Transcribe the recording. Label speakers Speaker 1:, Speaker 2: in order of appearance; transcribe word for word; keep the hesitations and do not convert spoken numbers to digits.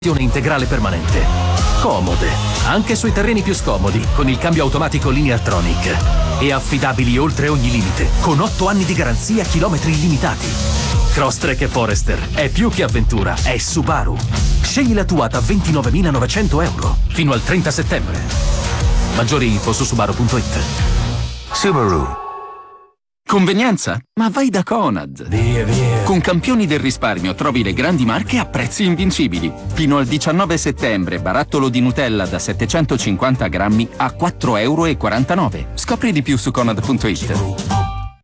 Speaker 1: integrale permanente. Comode, anche sui terreni più scomodi, con il cambio automatico Lineartronic. E affidabili oltre ogni limite, con otto anni di garanzia, chilometri illimitati. Crosstrek e Forester è più che avventura, è Subaru. Scegli la tua da ventinovemilanovecento euro fino al trenta settembre. Maggiori info su subaru punto it.
Speaker 2: Subaru. Convenienza? Ma vai da Conad.
Speaker 3: Via, via.
Speaker 2: Con Campioni del Risparmio trovi le grandi marche a prezzi invincibili. Fino al diciannove settembre, barattolo di Nutella da settecentocinquanta grammi a quattro e quarantanove euro. Scopri di più su conad punto it.